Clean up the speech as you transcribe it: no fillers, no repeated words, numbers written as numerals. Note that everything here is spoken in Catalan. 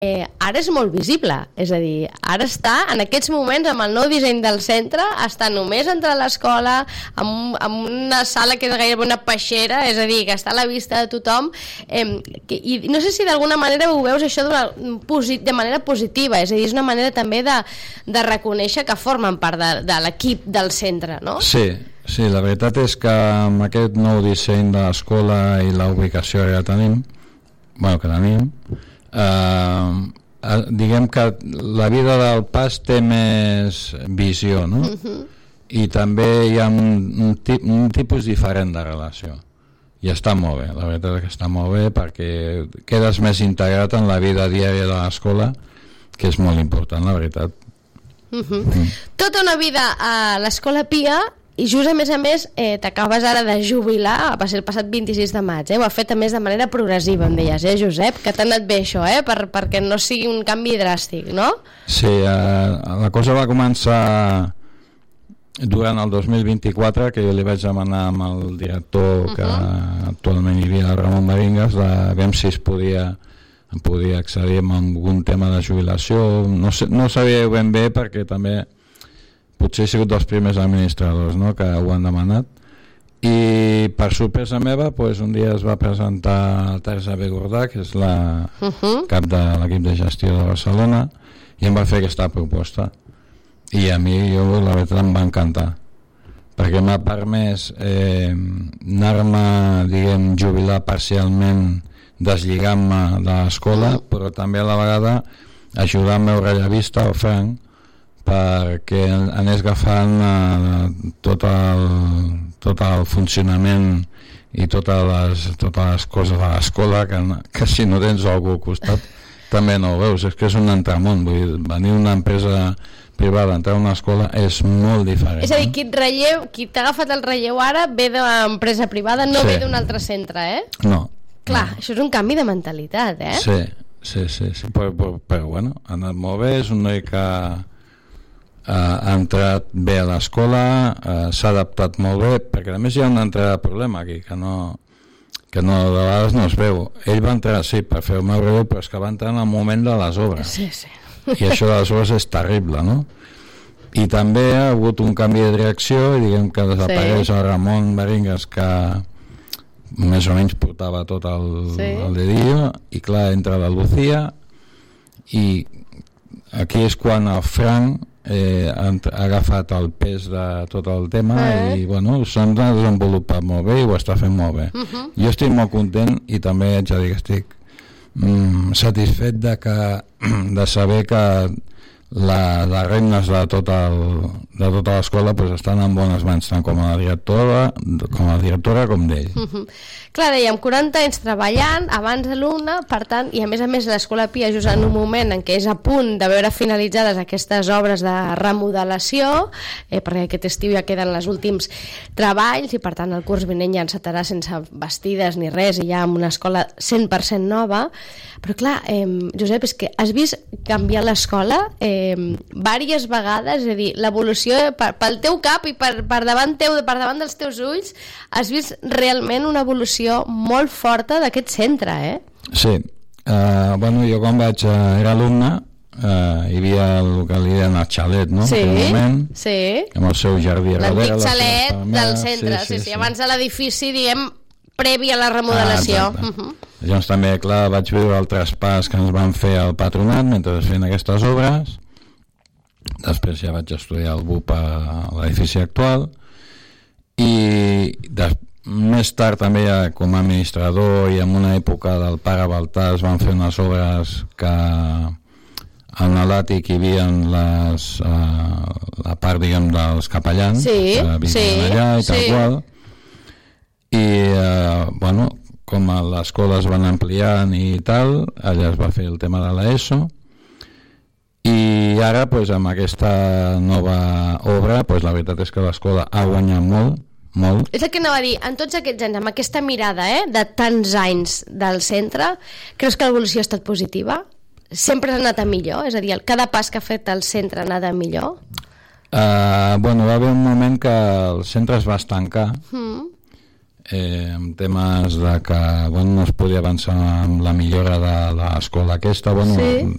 ara és molt visible, és a dir, ara està, en aquests moments, amb el nou disseny del centre, està només entre l'escola, amb una sala que és gairebé una peixera, és a dir, que està a la vista de tothom, i no sé si d'alguna manera ho veus això de manera positiva, és a dir, és una manera també de reconèixer que formen part de l'equip del centre, no? Sí, la veritat és que amb aquest nou disseny de l'escola i la ubicació que tenim, diguem que la vida del Pas té més visió, no? I també hi ha un tipus diferent de relació i està molt bé, la veritat és que està molt bé perquè quedes més integrat en la vida diària de l'escola, que és molt important, la veritat. Tota una vida a l'Escola Pia i just a més t'acabes ara de jubilar, va ser el passat 26 de maig, ho has fet a més de manera progressiva, em deies, Josep, que t'ha anat bé això, perquè no sigui un canvi dràstic, no? Sí, la cosa va començar durant el 2024, que jo li vaig demanar amb el director que actualment hi havia, Ramon Maringas, de veure si em podia accedir a algun tema de jubilació. No sabia ben bé perquè també potser he sigut dels primers administradors, no?, que ho han demanat, i per sorpresa meva un dia es va presentar Teresa Begordà, que és la cap de l'equip de gestió de Barcelona, i em va fer aquesta proposta i a mi la veritat em va encantar perquè m'ha permès anar-me, diguem, jubilar parcialment, deslligant-me de l'escola, però també a la vegada ajudar el meu rellevista, el Frank, perquè anés agafant tot el funcionament i totes les coses de l'escola, que si no tens algú al costat també no ho veus, és que és un entramont, vull dir, venir una empresa privada, entrar a una escola és molt diferent. És a dir, qui t'ha agafat el relleu ara ve d'una empresa privada, no ve d'un altre centre, No. Clar, això és un canvi de mentalitat, Sí, però bueno, ha anat molt bé, és un noi que ha entrat bé a l'escola, s'ha adaptat molt bé, perquè a més hi ha un altre problema aquí, que de vegades no es veu. Ell va entrar, sí, per fer el meu relleu, però és que va entrar en el moment de les obres. Sí. I això de les obres és terrible, no? I també ha hagut un canvi de direcció, i diguem que desapareix el Ramon Maringas, que més o menys portava tot el dedillo, i clar, entra la Lucía, i aquí és quan el Frank ha agafat el pes de tot el tema i bueno, s'han desenvolupat molt bé i ho està fent molt bé. Jo estic molt content i també haig de dir que estic satisfet de saber que les regnes de tota l'escola estan en bones mans, tant com a directora com d'ell. Clar, dèiem, 40 anys treballant, abans alumne, per tant, i a més l'Escola Pia just en un moment en què és a punt de veure finalitzades aquestes obres de remodelació, perquè aquest estiu ja queden els últims treballs i per tant el curs vinent ja encetarà sense vestides ni res i ja amb una escola 100% nova, però clar, Josep, és que has vist canviar l'escola diverses vegades, és a dir, l'evolució pel teu cap i per davant dels teus ulls, has vist realment una evolució molt forta d'aquest centre, Sí, bueno, jo quan era alumne hi havia el que li deien el xalet, no? Sí, amb el seu jardí a darrere. L'antic xalet del centre, sí. Abans de l'edifici, diguem, previ a la remodelació. Llavors també, clar, vaig veure el traspàs que ens van fer al patronat mentre feien aquestes obres. Després ja vaig estudiar el BUP a l'edifici actual i més tard també com a administrador i en una època del pare Baltà es van fer unes obres que en l'àtic hi havia la part, diguem, dels capellans que vivien allà i tal qual, i bueno, com l'escola es van ampliant i tal, allà es va fer el tema de l'ESO i ara amb aquesta nova obra la veritat és que l'escola ha guanyat molt. És el que anava a dir, en tots aquests anys, amb aquesta mirada de tants anys del centre, creus que l'evolució ha estat positiva? Sempre ha anat a millor? És a dir, cada pas que ha fet el centre ha anat a millor? Bueno, va haver un moment que el centre es va estancar en temes de que no es podia avançar amb la millora de l'escola aquesta, sí.